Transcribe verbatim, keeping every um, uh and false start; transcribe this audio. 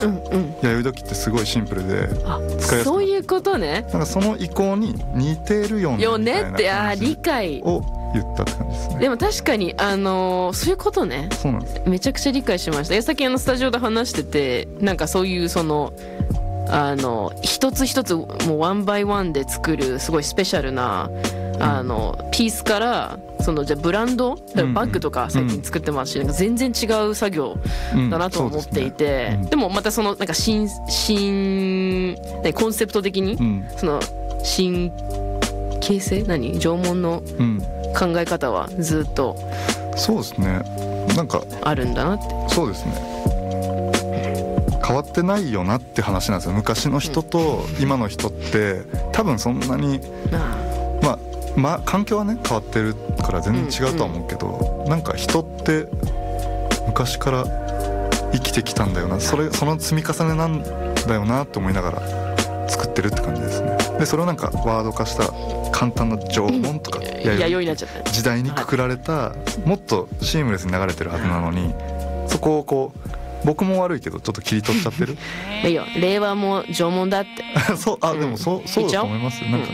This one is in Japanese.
うんうん、 弥生土器ってすごいシンプルで使いやすく、 そういうことね。 なんかその意向に似てるよねよねみたいなって、あ理解を言ったって感じですね。 でも確かにあのー、そういうことね。 そうなんです。 めちゃくちゃ理解しました。さっきあのスタジオで話してて、なんかそういうそのあの一つ一つもうワンバイワンで作るすごいスペシャルなあのピースから、そのじゃあブランドバッグとか最近作ってますし、なんか全然違う作業だなと思っていて、 うんうん で, ねうん、 でもまたそのなんか新新ねコンセプト的に、うん、その新形成何縄文の考え方はずっと、 うん、そうですね、なんかあるんだなって。そうですね、 変わってないよなって話なんですよ。昔の人と今の人って多分そんなに、まあまあ環境はね変わってるから全然違うとは思うけど、うんうん、なんか人って昔から生きてきたんだよな、それその積み重ねなんだよなって思いながら作ってるって感じですね。でそれをなんかワード化した簡単な縄文とか、うん、 弥生になっちゃった時代にくくられた、もっとシームレスに流れてるはずなのに、そこをこう僕も悪いけどちょっと切り取っちゃってる。 いいよ、令和も縄文だってそう、あ、でもそう、そうだと思いますよ。なんか